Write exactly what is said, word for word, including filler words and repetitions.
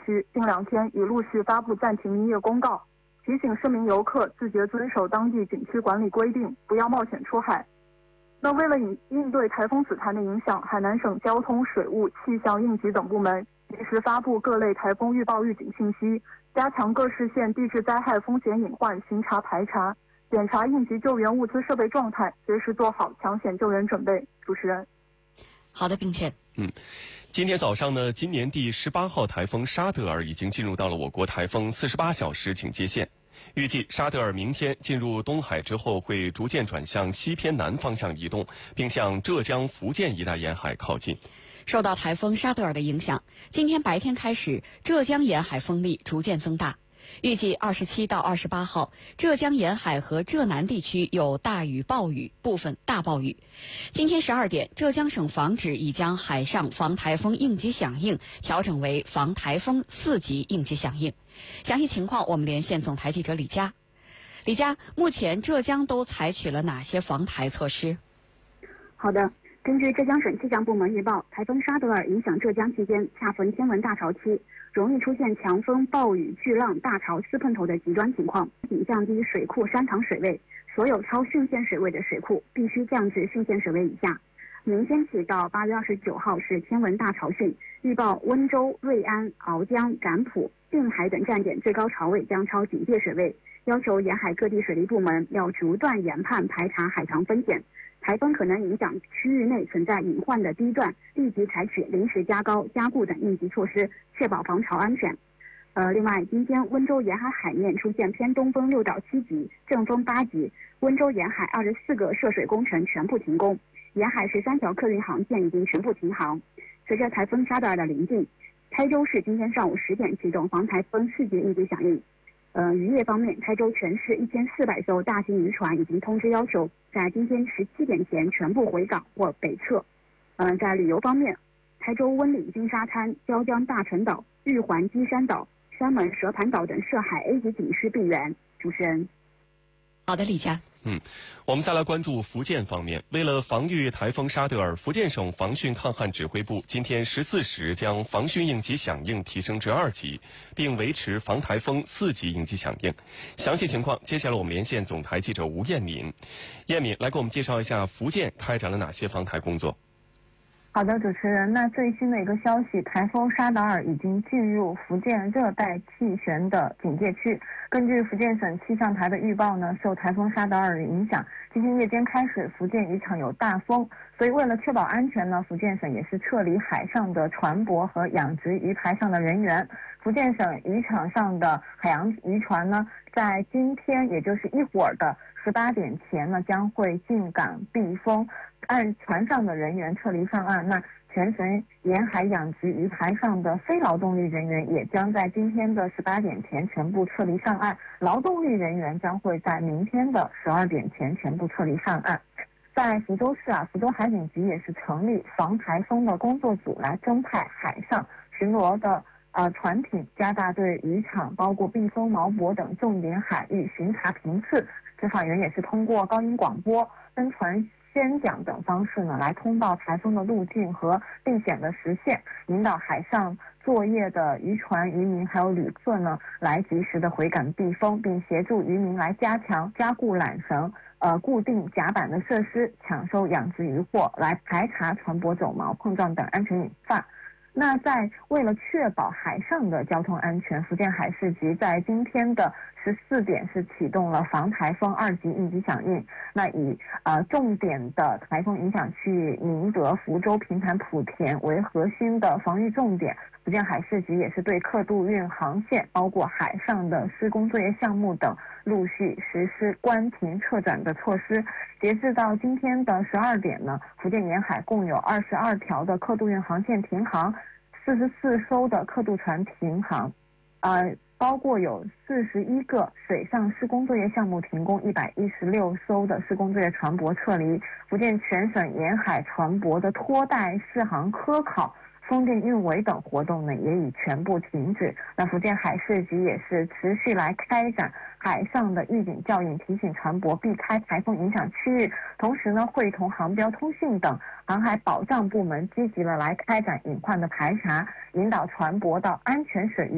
区近两天已陆续发布暂停营业公告，提醒市民游客自觉遵守当地景区管理规定，不要冒险出海。那为了应应对台风紫檀的影响，海南省交通、水务、气象、应急等部门及时发布各类台风预报预警信息，加强各市县地质灾害风险隐患巡查排查，检查应急救援物资设备状态，随时做好抢险救援准备。主持人， 好的，并且， 嗯，今天早上呢，今年第十八号台风沙德尔已经进入到了我国台风四十八小时警戒线。预计沙德尔明天进入东海之后，会逐渐转向西偏南方向移动，并向浙江、福建一带沿海靠近。 受到台风沙德尔的影响，今天白天开始，浙江沿海风力逐渐增大。预计二十七到二十八号，浙江沿海和浙南地区有大雨、暴雨，部分大暴雨。今天十二点，浙江省防指已将海上防台风应急响应调整为防台风四级应急响应。详细情况，我们连线总台记者李佳。李佳，目前浙江都采取了哪些防台措施？ 好的。根据浙江省气象部门预报，台风沙德尔影响浙江期间恰逢天文大潮期，容易出现强风、暴雨、巨浪、大潮四碰头的极端情况，仅降低水库山塘水位，所有超汛限水位的水库必须降至汛限水位以下。明天起到八月二十九号是天文大潮汛，预报温州、瑞安、鳌江、赶浦、定海等站点最高潮位将超警戒水位，要求沿海各地水利部门要逐段研判排查海床风险。台风可能影响区域内存在隐患的地段，立即采取临时加高、加固等应急措施，确保防潮安全。呃，另外，今天温州沿海海面出现偏东风六到七级，阵风八级，温州沿海二十四个涉水工程全部停工，沿海十三条客运航线已经全部停航。随着台风沙德尔的临近，台州市今天上午十点启动防台风四级应急响应。呃，渔业方面，台州全市一千四百艘大型渔船已经通知要求在今天十七点前全部回港或北撤。呃，在旅游方面，台州温岭金沙滩、椒江大陈岛、玉环基山岛、山门蛇盘岛等涉海 A 级景区闭园。主持人， 好的，李佳。 嗯，我们再来关注福建方面。为了防御台风沙德尔，福建省防汛抗旱指挥部今天十四时将防汛应急响应提升至二级，并维持防台风四级应急响应。详细情况，接下来我们连线总台记者吴艳敏。艳敏来给我们介绍一下福建开展了哪些防台工作。 好的，主持人，那最新的一个消息，台风沙德尔已经进入福建热带气旋的警戒区。根据福建省气象台的预报呢，受台风沙德尔的影响，今天夜间开始，福建渔场有大风，所以为了确保安全呢，福建省也是撤离海上的船舶和养殖鱼排上的人员。福建省渔场上的海洋渔船呢，在今天也就是一会儿的十八点前呢，将会进港避风，按船上的人员撤离上岸。那全省沿海养殖鱼排上的非劳动力人员也将在今天的十八点前全部撤离上岸，劳动力人员将会在明天的十二点前全部撤离上岸。在福州市啊，福州海警局也是成立防台风的工作组来增派海上巡逻的呃船艇，加大对渔场包括避风锚泊等重点海域巡查频次。执法员也是通过高音广播、登船宣讲等方式呢，来通报台风的路径和避险的实现，引导海上作业的渔船、渔民还有旅客呢，来及时的回港避风，并协助渔民来加强加固缆绳、呃固定甲板的设施，抢收养殖渔获，来排查船舶走锚、碰撞等安全隐患。那在为了确保海上的交通安全，福建海事局在今天的十四点是启动了防台风二级应急响应。那以呃重点的台风影响区域宁德、福州、平潭、莆田为核心的防御重点，福建海事局也是对客渡运航线，包括海上的施工作业项目等，陆续实施关停撤转的措施。截至到今天的十二点呢，福建沿海共有二十二条的客渡运航线停航，四十四艘的客渡船停航，呃，包括有四十一个水上施工作业项目停工，一百一十六艘的施工作业船舶撤离。福建全省沿海船舶的拖带、试航、科考、风电运维等活动呢，也已全部停止。那福建海事局也是持续来开展海上的预警教育，提醒船舶避开台风影响区域，同时呢，会同航标通信等航海保障部门积极的来开展隐患的排查，引导船舶到安全水域